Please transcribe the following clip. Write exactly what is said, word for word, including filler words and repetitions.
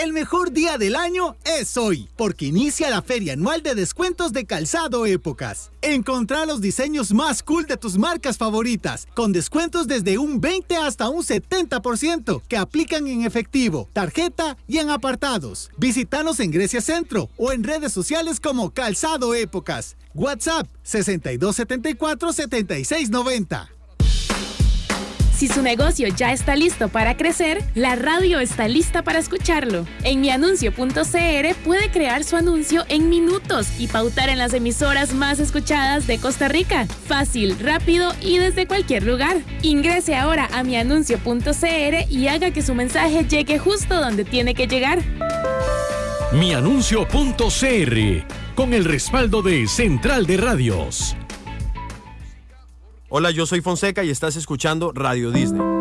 El mejor día del año es hoy, porque inicia la feria anual de descuentos de Calzado Épocas. Encontrá los diseños más cool de tus marcas favoritas, con descuentos desde un veinte hasta un setenta por ciento, que aplican en efectivo, tarjeta y en apartados. Visítanos en Grecia Centro o en redes sociales como Calzado Épocas. WhatsApp sesenta y dos setenta y cuatro setenta y seis noventa. Si su negocio ya está listo para crecer, la radio está lista para escucharlo. En mianuncio punto c r puede crear su anuncio en minutos y pautar en las emisoras más escuchadas de Costa Rica. Fácil, rápido y desde cualquier lugar. Ingrese ahora a mianuncio punto c r y haga que su mensaje llegue justo donde tiene que llegar. mianuncio punto c r, con el respaldo de Central de Radios. Hola, yo soy Fonseca y estás escuchando Radio Disney.